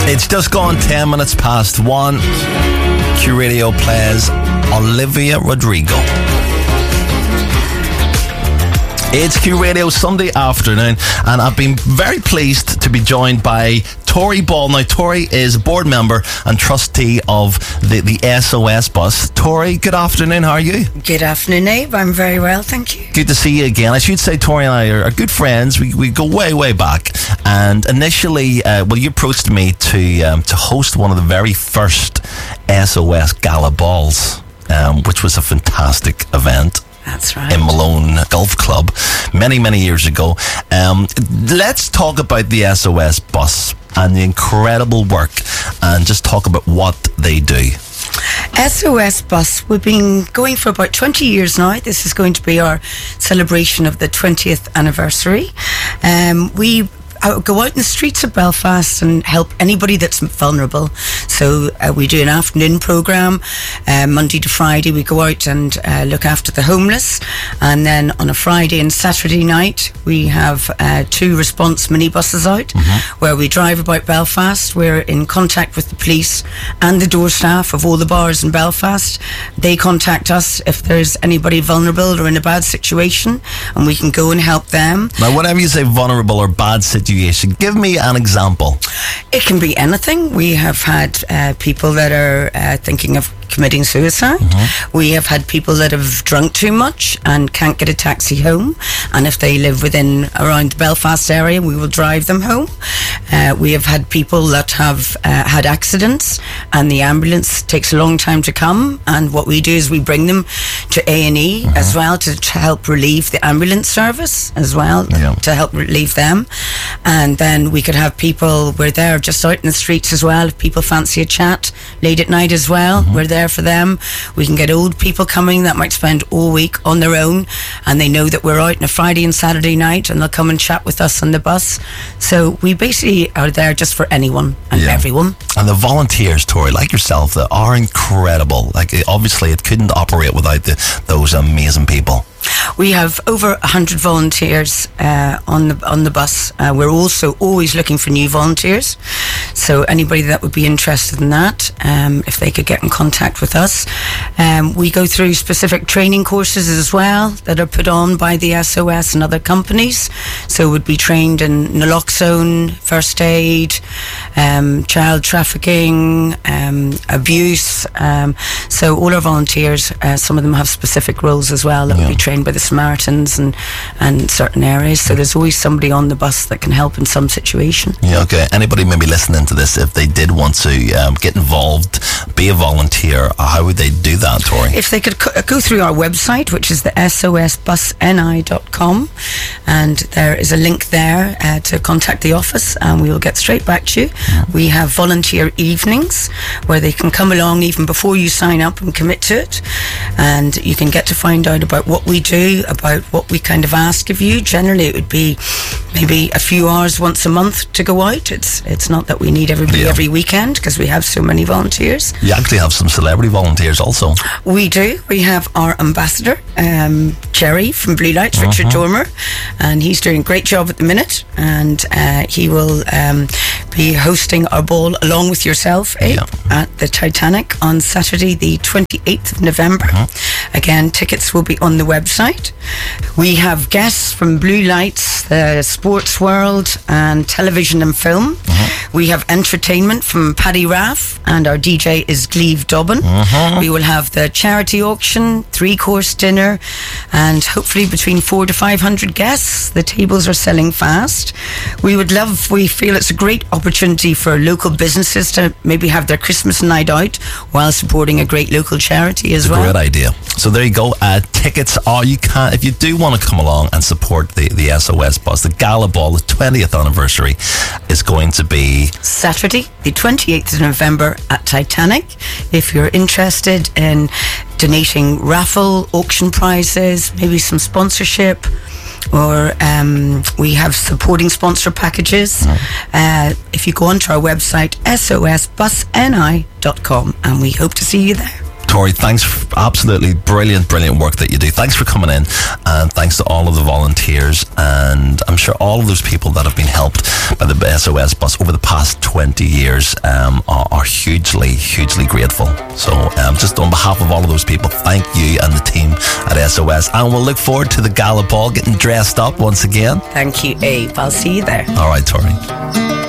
It's just gone 10 minutes past 1. Q Radio plays Olivia Rodrigo. It's Q Radio Sunday afternoon, and I've been very pleased to be joined by Tori Ball. Now, Tori is a board member and trustee of the SOS bus. Tori, good afternoon. How are you? Good afternoon, Abe. I'm very well, thank you. Good to see you again. I should say Tori and I are good friends. We go way, way back. And initially, you approached me to host one of the very first SOS Gala Balls, which was a fantastic event. That's right. In Malone Golf Club many, many years ago. Let's talk about the SOS bus and the incredible work, and just talk about what they do. SOS Bus, we've been going for about 20 years now. This is going to be our celebration of the 20th anniversary. We go out in the streets of Belfast and help anybody that's vulnerable. So we do an afternoon programme, Monday to Friday. We go out and look after the homeless, and then on a Friday and Saturday night we have 2 response minibuses out, where we drive about Belfast. We're in contact with the police and the door staff of all the bars in Belfast. They contact us if there's anybody vulnerable or in a bad situation, and we can go and help them. Now, whenever you say vulnerable or bad situation, give me an example. It can be anything. We have had people that are thinking of committing suicide. We have had people that have drunk too much and can't get a taxi home, and if they live around the Belfast area, we will drive them home. We have had people that have had accidents and the ambulance takes a long time to come, and what we do is we bring them to A&E as well to help relieve the ambulance service as well, to help relieve them. And then we could have people, we're there just out in the streets as well, if people fancy a chat late at night as well, we're there for them. We can get old people coming that might spend all week on their own, and they know that we're out on a Friday and Saturday night, and they'll come and chat with us on the bus. So we basically are there just for anyone and everyone. And the volunteers, Tori, like yourself, that are incredible. Like, obviously it couldn't operate without those amazing people. We have over 100 volunteers on the bus. We're also always looking for new volunteers. So anybody that would be interested in that, if they could get in contact with us. We go through specific training courses as well that are put on by the SOS and other companies. So would be trained in naloxone, first aid, child trafficking, abuse. So all our volunteers, some of them have specific roles as well that would be trained by the Samaritans and certain areas. So there's always somebody on the bus that can help in some situation. Yeah, okay. Anybody maybe listening to this, if they did want to get involved, be a volunteer, how would they do that, Tori? If they could go through our website, which is the sosbusni.com, and there is a link there to contact the office, and we will get straight back to you. We have volunteer evenings where they can come along even before you sign up and commit to it, and you can get to find out about what we do, about what we kind of ask of you. Generally it would be maybe a few hours once a month to go out. It's not that we need everybody every weekend, because we have so many volunteers. You actually have some celebrity volunteers also. We do. We have our ambassador, Jerry from Blue Lights, Richard Dormer, and he's doing a great job at the minute, and he will be hosting our ball along with yourself, Abe, at the Titanic on Saturday the 28th of November. Again, tickets will be on the website. We have guests from Blue Lights, the sports world, and television and film. We have entertainment from Paddy Raff, and our DJ is Gleave Dobbin. We will have the charity auction, 3-course dinner, and hopefully between 400 to 500 guests. The tables are selling fast. We feel it's a great opportunity for local businesses to maybe have their Christmas night out while supporting a great local charity as well. Great idea. So there you go. Tickets are, if you do want to come along and support the SOS bus, the Gala Ball, the 20th anniversary is going to be Saturday the 28th of November at Titanic. If you're interested in donating raffle, auction prizes, maybe some sponsorship, or we have supporting sponsor packages. If you go onto our website, sosbusni.com, and we hope to see you there. Tori, thanks for absolutely brilliant work that you do. Thanks for coming in, and thanks to all of the volunteers, and I'm sure all of those people that have been helped by the SOS Bus over the past 20 years are hugely grateful. So just on behalf of all of those people, thank you and the team at SOS, and we'll look forward to the gala ball, getting dressed up once again. Thank you, Abe. I'll see you there. All right, Tori.